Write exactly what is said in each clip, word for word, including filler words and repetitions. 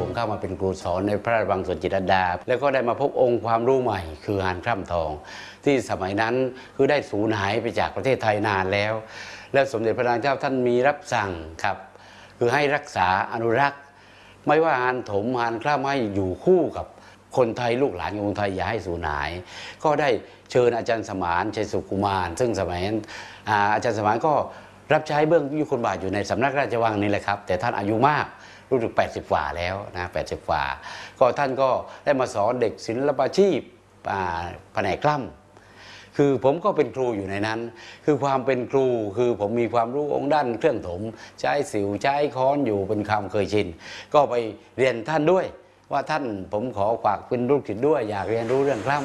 ผมเข้ามาเป็นครูสอนในพระราชวังสวนจิตรลดาแล้วก็ได้มาพบองค์ความรู้ใหม่คือหานคร่ำทองที่สมัยนั้นคือได้สูญหายไปจากประเทศไทยนานแล้วและสมเด็จพระนางเจ้าท่านมีรับสั่งครับคือให้รักษาอนุรักษ์ไม่ว่าหานถมหานคร่ำให้อยู่คู่กับคนไทยลูกหลานของคนไทยอย่าให้สูญหายก็ได้เชิญอาจารย์สมานชัยสุกุมารซึ่งสมัยนั้นอาจารย์สมานก็รับใช้เบื้องยุคลบาทอยู่ในสำนักราชวังนี่แหละครับแต่ท่านอายุมากรู้สึกแปดสิบกว่าแล้วนะแปดสิบกว่าก็ท่านก็ได้มาสอนเด็กศิลปาชีพแผนกกล้ำคือผมก็เป็นครูอยู่ในนั้นคือความเป็นครูคือผมมีความรู้องค์ด้านเครื่องถมใช้สิวใช้ค้อนอยู่เป็นความเคยชินก็ไปเรียนท่านด้วยว่าท่านผมขอฝากเป็นลูกศิษย์ด้วยอยากเรียนรู้เรื่องกล้ำ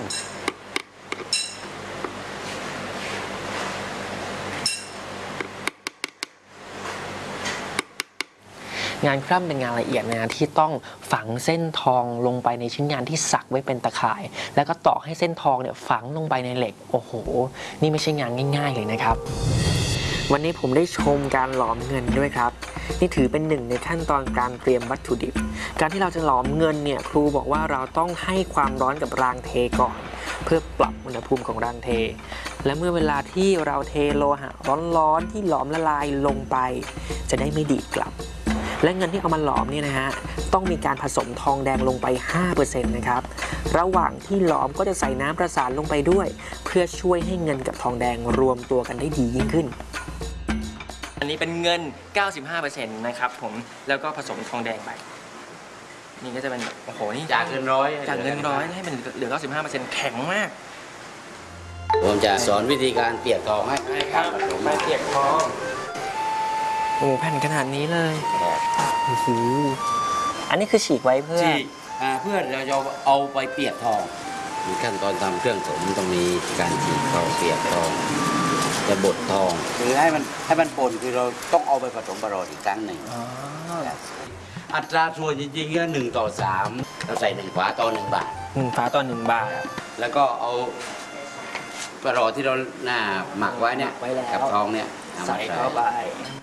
งานคร่ำเป็นงานละเอียดนะที่ต้องฝังเส้นทองลงไปในชิ้นงานที่สักไว้เป็นตะข่ายแล้วก็ตอกให้เส้นทองเนี่ยฝังลงไปในเหล็กโอ้โหนี่ไม่ใช่งานง่ายๆเลยนะครับวันนี้ผมได้ชมการหลอมเงินด้วยครับนี่ถือเป็นหนึ่งในขั้นตอนการเตรียมวัตถุดิบการที่เราจะหลอมเงินเนี่ยครูบอกว่าเราต้องให้ความร้อนกับรางเทก่อนเพื่อปรับอุณหภูมิของรางเทและเมื่อเวลาที่เราเทโลหะร้อนๆที่หลอมละลายลงไปจะได้ไม่ดีดกลับและเงินที่เอามาหลอมเนี่ยนะฮะต้องมีการผสมทองแดงลงไป ห้าเปอร์เซ็นต์ นะครับระหว่างที่หลอมก็จะใส่น้ำประสานลงไปด้วยเพื่อช่วยให้เงินกับทองแดงรวมตัวกันได้ดียิ่งขึ้นอันนี้เป็นเงิน เก้าสิบห้าเปอร์เซ็นต์ นะครับผมแล้วก็ผสมทองแดงไปนี่ก็จะเป็นโอ้โหนี่จากเงินร้อยจากเงินร้อยให้มันเหลือ เก้าสิบห้าเปอร์เซ็นต์ แข็งมากผมจะสอนวิธีการเปียกทองให้ครับไม่เปียกทองโอ้แผ่นขนาดนี้เลยโอ้โหอันนี้คือฉีกไว้เพื่อฉีกเพื่อเราจะเอาไปเปียกทองมีขั้นตอนทำเครื่องถมต้องมีการฉีกทองเปียกทองจะบดทองคือให้มันให้มันป่นคือเราต้องเอาไปผสมประหลอดอีกครั้งหนึ่งอัตราส่วนจริงๆก็หนึ่งต่อสามเราใส่หนึ่งฝาต่อหนึ่งบาทหนึ่งฝาต่อหนึ่งบาทแล้วก็เอาประหลอดที่เราหน้าหมักไว้เนี่ยกับทองเนี่ยใส่เข้าไป